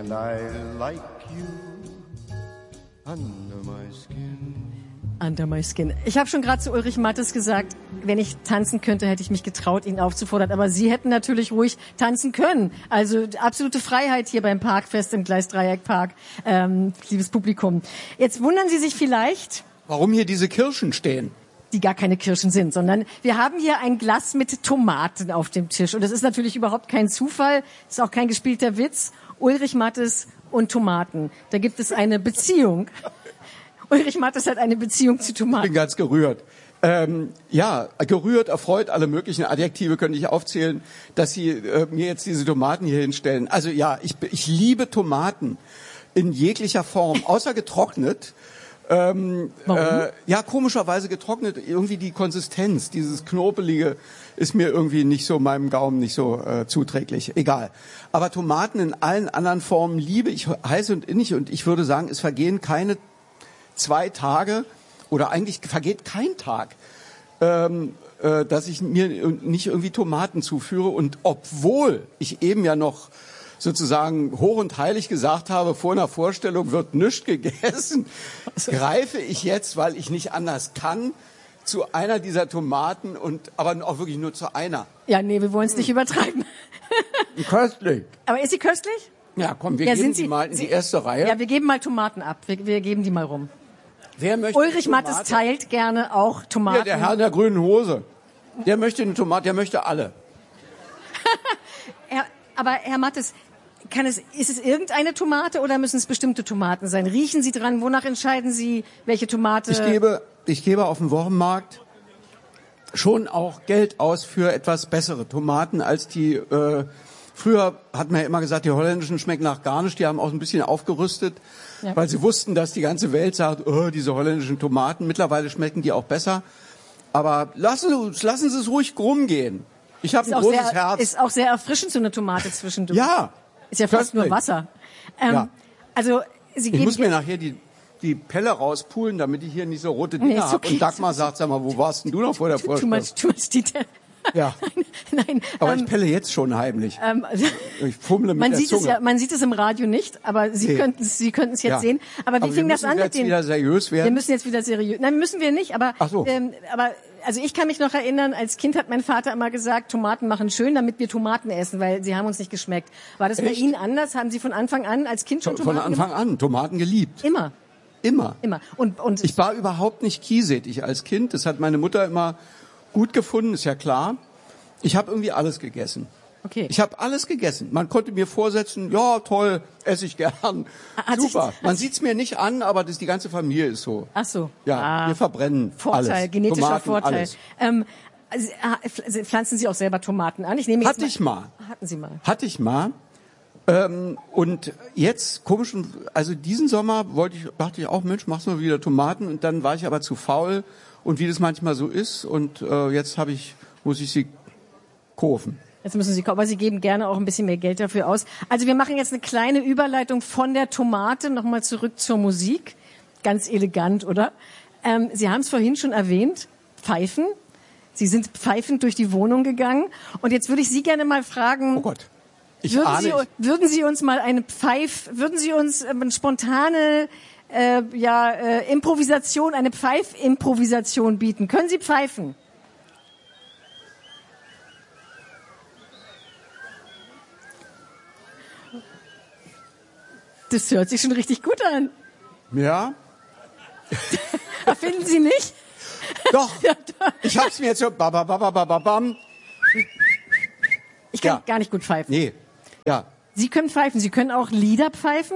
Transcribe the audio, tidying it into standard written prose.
And I like you under my skin. Under my skin. Ich habe schon gerade zu Ulrich Mattes gesagt, wenn ich tanzen könnte, hätte ich mich getraut, ihn aufzufordern. Aber Sie hätten natürlich ruhig tanzen können. Also absolute Freiheit hier beim Parkfest im Gleisdreieckpark, liebes Publikum. Jetzt wundern Sie sich vielleicht, warum hier diese Kirschen stehen. Die gar keine Kirschen sind, sondern wir haben hier ein Glas mit Tomaten auf dem Tisch. Und das ist natürlich überhaupt kein Zufall, ist auch kein gespielter Witz. Ulrich Mattes und Tomaten. Da gibt es eine Beziehung. Ulrich Mattes hat eine Beziehung zu Tomaten. Ich bin ganz gerührt. Ja, gerührt, erfreut, alle möglichen Adjektive könnte ich aufzählen, dass Sie mir jetzt diese Tomaten hier hinstellen. Also ja, ich liebe Tomaten in jeglicher Form, außer getrocknet. Warum? Ja, komischerweise getrocknet. Irgendwie die Konsistenz, dieses Knopelige, ist mir irgendwie nicht so, meinem Gaumen nicht so zuträglich. Egal. Aber Tomaten in allen anderen Formen liebe ich heiß und innig. Und ich würde sagen, es vergehen keine 2 Tage oder eigentlich vergeht kein Tag, dass ich mir nicht irgendwie Tomaten zuführe. Und obwohl ich eben ja noch sozusagen hoch und heilig gesagt habe, vor einer Vorstellung wird nichts gegessen, greife ich jetzt, weil ich nicht anders kann, zu einer dieser Tomaten aber auch wirklich nur zu einer. Ja, nee, wir wollen es nicht übertreiben. Köstlich. Aber ist sie köstlich? Ja, komm, wir geben sie mal in die erste Reihe. Ja, wir geben mal Tomaten ab. Wir geben die mal rum. Wer möchte Ulrich Mattes teilt gerne auch Tomaten. Ja, der Herr in der grünen Hose. Der möchte eine Tomate, der möchte alle. Aber Herr Mattes, ist es irgendeine Tomate oder müssen es bestimmte Tomaten sein? Riechen Sie dran? Wonach entscheiden Sie, welche Tomate? Ich gebe auf dem Wochenmarkt schon auch Geld aus für etwas bessere Tomaten als die. Früher hat man ja immer gesagt, die holländischen schmecken nach gar nicht. Die haben auch ein bisschen aufgerüstet, ja, weil sie wussten, dass die ganze Welt sagt, oh, diese holländischen Tomaten. Mittlerweile schmecken die auch besser. Aber lassen Sie es ruhig rumgehen. Ich habe ein großes Herz. Ist auch sehr erfrischend, so eine Tomate zwischendurch. Ja. Ist ja fast nur Wasser. Ja. Also Sie geben. Ich muss mir nachher die Pelle rauspulen, damit ich hier nicht so rote Dinger habe. Und Dagmar sagt, sag mal, wo warst denn du noch vor der Vorstellung? Too much detail. Ja. Nein. Aber ich pelle jetzt schon heimlich. Ich fummle mit der Zunge. Man sieht es im Radio nicht, aber Sie könnten es jetzt sehen. Aber wie fing das an mit den? Wir müssen jetzt wieder seriös werden. Wir müssen jetzt wieder seriös. Nein, müssen wir nicht. Aber ach so. Also ich kann mich noch erinnern, als Kind hat mein Vater immer gesagt, Tomaten machen schön, damit wir Tomaten essen, weil sie haben uns nicht geschmeckt. War das bei Ihnen anders? Haben Sie von Anfang an als Kind schon Tomaten Von Anfang an Tomaten geliebt. Immer. Und ich war überhaupt nicht kiesätig als Kind. Das hat meine Mutter immer gut gefunden, ist ja klar. Ich habe irgendwie alles gegessen. Okay. Ich habe alles gegessen. Man konnte mir vorsetzen, ja toll, esse ich gern. Super. Man sieht's mir nicht an, aber die ganze Familie ist so. Ach so. Ja, wir verbrennen Vorteil, alles. Genetischer Tomaten, Vorteil. Pflanzen Sie auch selber Tomaten an? Hatten Sie mal. Hatte ich mal. Und jetzt, komisch, also diesen Sommer dachte ich auch, Mensch, machst du mal wieder Tomaten. Und dann war ich aber zu faul. Und wie das manchmal so ist. Und jetzt muss ich sie kaufen. Jetzt müssen Sie kaufen, aber Sie geben gerne auch ein bisschen mehr Geld dafür aus. Also wir machen jetzt eine kleine Überleitung von der Tomate nochmal zurück zur Musik. Ganz elegant, oder? Sie haben es vorhin schon erwähnt, Pfeifen. Sie sind pfeifend durch die Wohnung gegangen. Und jetzt würde ich Sie gerne mal fragen. Oh Gott. Würden Sie uns mal eine spontane Improvisation, eine Pfeifimprovisation bieten? Können Sie pfeifen? Das hört sich schon richtig gut an. Ja. Finden Sie nicht? Doch. Ich hab's mir jetzt so bam. Ich kann gar nicht gut pfeifen. Nee. Ja. Sie können pfeifen. Sie können auch Lieder pfeifen.